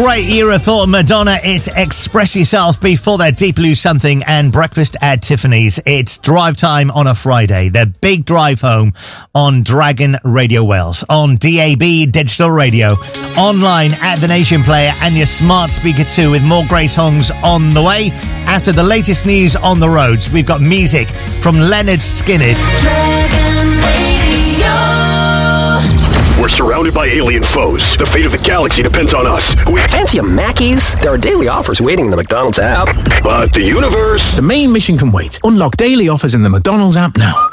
Great era for Madonna. It's Express Yourself. Before that, Deep Blue Something and Breakfast at Tiffany's. It's drive time on a Friday. The big drive home on Dragon Radio Wales, on DAB Digital Radio, online at the Nation Player and your smart speaker too, with more great songs on the way. After the latest news on the roads, we've got music from Leonard Skinner. Dragon Radio. We're surrounded by alien foes. The fate of the galaxy depends on us. Fancy a Mackey's? There are daily offers waiting in the McDonald's app. But the universe... The main mission can wait. Unlock daily offers in the McDonald's app now.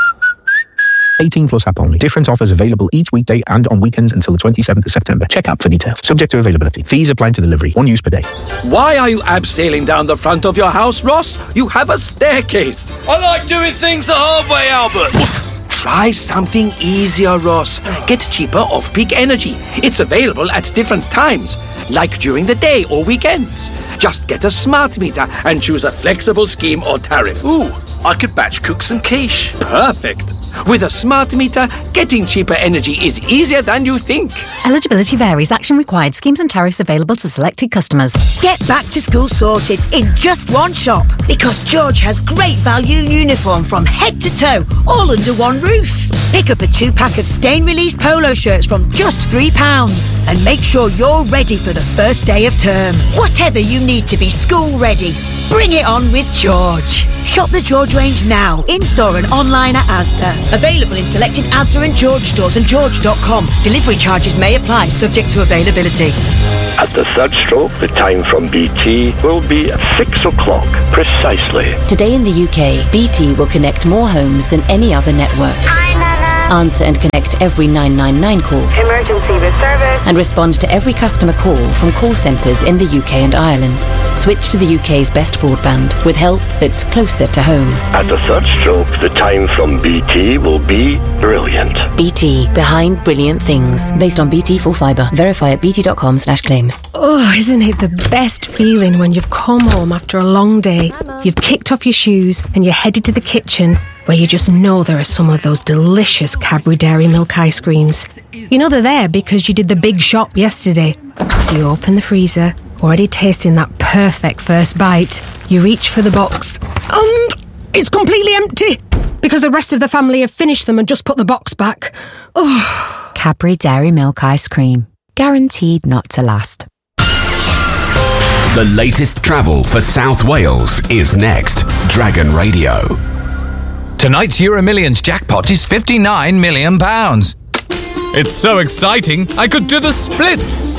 18 plus app only. Different offers available each weekday and on weekends until the 27th of September. Check app for details. Subject to availability. Fees apply to delivery. One use per day. Why are you abseiling down the front of your house, Ross? You have a staircase. I like doing things the hard way, Albert. Try something easier, Ross. Get cheaper off-peak energy. It's available at different times, like during the day or weekends. Just get a smart meter and choose a flexible scheme or tariff. Ooh, I could batch cook some quiche. Perfect. With a smart meter, getting cheaper energy is easier than you think. Eligibility varies. Action required. Schemes and tariffs available to selected customers. Get back to school sorted in just one shop, because George has great value uniform from head to toe, all under one roof. Pick up a 2-pack of stain-release polo shirts from just £3 and make sure you're ready for the first day of term. Whatever you need to be school ready, bring it on with George. Shop the George range now, in-store and online at Asda. Available in selected Asda and George stores and george.com. Delivery charges may apply, subject to availability. At the third stroke, the time from BT will be 6 o'clock, precisely. Today in the UK, BT will connect more homes than any other network. Answer and connect every 999 call. Emergency with service. And respond to every customer call from call centres in the UK and Ireland. Switch to the UK's best broadband with help that's closer to home. At the third stroke, the time from BT will be brilliant. BT, behind brilliant things. Based on BT Full Fibre. Verify at bt.com/claims. Oh, isn't it the best feeling when you've come home after a long day, you've kicked off your shoes and you're headed to the kitchen, where you just know there are some of those delicious Cadbury Dairy Milk ice creams. You know they're there because you did the big shop yesterday. So you open the freezer, already tasting that perfect first bite. You reach for the box, and it's completely empty because the rest of the family have finished them and just put the box back. Oh. Cadbury Dairy Milk ice cream. Guaranteed not to last. The latest travel for South Wales is next. Dragon Radio. Tonight's Euro Millions jackpot is £59 million. It's so exciting, I could do the splits.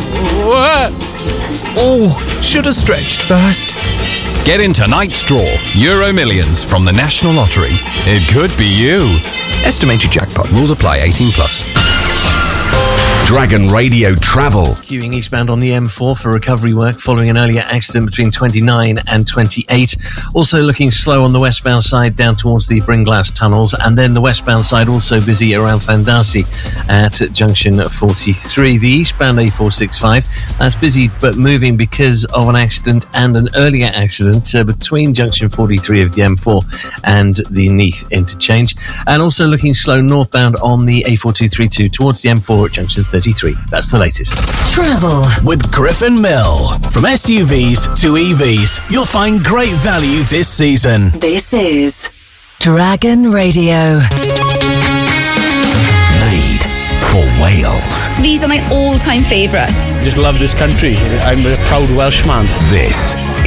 Oh, should have stretched first. Get in tonight's draw, Euro Millions from the National Lottery. It could be you. Estimated jackpot. Rules apply. 18+. Dragon Radio Travel. Queuing eastbound on the M4 for recovery work following an earlier accident between 29 and 28. Also looking slow on the westbound side down towards the Bringlass tunnels, and then the westbound side also busy around Llandasi at junction 43. The eastbound A465, that's busy but moving because of an accident and an earlier accident between junction 43 of the M4 and the Neath interchange. And also looking slow northbound on the A4232 towards the M4 at junction 33. That's the latest. Travel with Griffin Mill. From SUVs to EVs, you'll find great value this season. This is Dragon Radio. Made for Wales. These are my all-time favourites. Just love this country. I'm a proud Welshman. This